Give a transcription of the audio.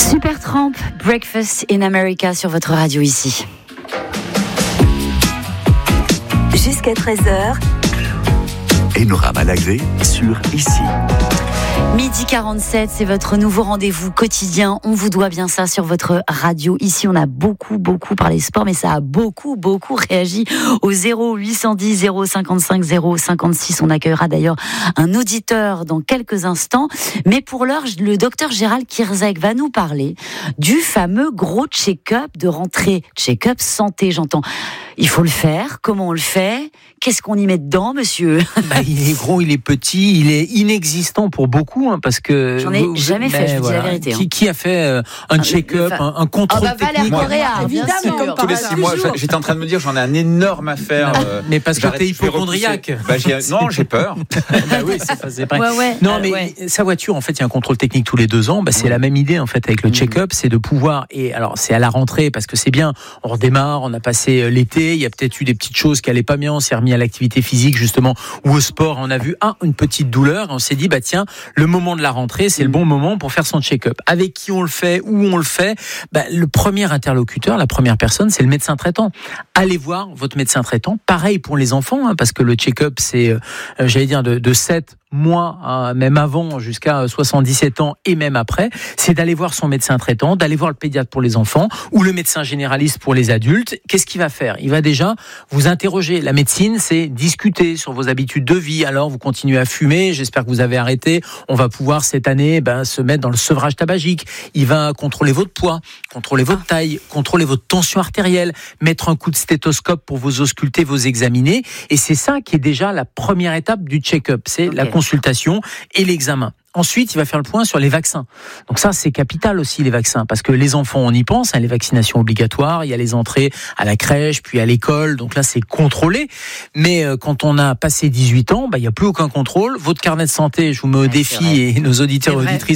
Supertramp, Breakfast in America sur votre radio ici. Jusqu'à 13h. Enora Malagré sur Ici. Midi 47, c'est votre nouveau rendez-vous quotidien. On vous doit bien ça sur votre radio. Ici, on a beaucoup parlé sport, mais ça a beaucoup réagi au 0810 055 056. On accueillera d'ailleurs un auditeur dans quelques instants. Mais pour l'heure, le docteur Gérald Kierzek va nous parler du fameux gros check-up de rentrée. Check-up santé, j'entends. Il faut le faire. Comment on le fait ? Qu'est-ce qu'on y met dedans, monsieur ? Il est gros, il est petit, il est inexistant pour beaucoup, parce que... J'en ai jamais fait, je vous dis la vérité. Qui a fait un check-up, un contrôle technique ? Correa, évidemment. Tous les 6 mois, j'étais en train de me dire, j'en ai un énorme à faire. Mais parce que t'es hypochondriaque. Non, j'ai peur. Oui, c'est pas vrai. Ouais. Non, mais sa voiture, en fait, il y a un contrôle technique tous les 2 ans. C'est la même idée, en fait, avec le check-up, c'est de pouvoir... Et alors, c'est à la rentrée, parce que c'est bien, on redémarre, on a passé l'été, il y a peut-être eu des petites choses qui allaient pas bien, on s'est remis à l'activité physique, justement, ou au sport, on a vu une petite douleur, et on s'est dit, tiens, le moment de la rentrée, c'est le bon moment pour faire son check-up. Avec qui on le fait, où on le fait, le premier interlocuteur, la première personne, c'est le médecin traitant. Allez voir votre médecin traitant. Pareil pour les enfants, parce que le check-up, c'est, de 7 mois, même avant, jusqu'à 77 ans et même après, c'est d'aller voir son médecin traitant, d'aller voir le pédiatre pour les enfants ou le médecin généraliste pour les adultes. Qu'est-ce qu'il va faire ? Il va déjà vous interroger. La médecine, c'est discuter sur vos habitudes de vie. Alors, vous continuez à fumer, j'espère que vous avez arrêté. On va pouvoir cette année se mettre dans le sevrage tabagique. Il va contrôler votre poids, contrôler votre taille, contrôler votre tension artérielle, mettre un coup de stéthoscope pour vous ausculter, vous examiner. Et c'est ça qui est déjà la première étape du check-up. C'est la consultation et l'examen. Ensuite, il va faire le point sur les vaccins. Donc ça, c'est capital aussi, les vaccins, parce que les enfants, on y pense, les vaccinations obligatoires, il y a les entrées à la crèche, puis à l'école, donc là, c'est contrôlé. Mais quand on a passé 18 ans, il n'y a plus aucun contrôle. Votre carnet de santé, je vous mets au défi, et nos auditeurs et auditrices